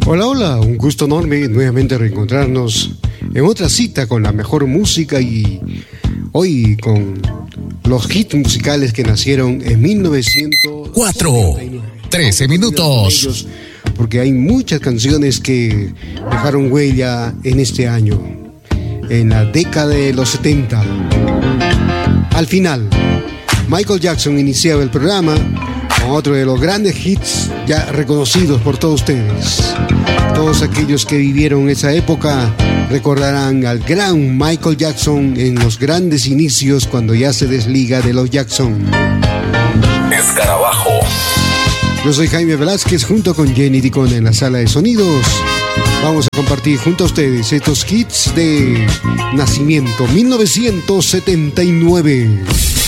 Hola, hola, un gusto enorme nuevamente reencontrarnos en otra cita con la mejor música y hoy con los hits musicales que nacieron en 1979. 13 minutos. Porque hay muchas canciones que dejaron huella en este año, en la década de los 70. Al final, Michael Jackson iniciaba el programa con otro de los grandes hits ya reconocidos por todos ustedes. Todos aquellos que vivieron esa época recordarán al gran Michael Jackson en los grandes inicios cuando ya se desliga de los Jackson. Escarabajo. Yo soy Jaime Velázquez junto con Jenny Dicon en la sala de sonidos. Vamos a compartir junto a ustedes estos hits de nacimiento 1979.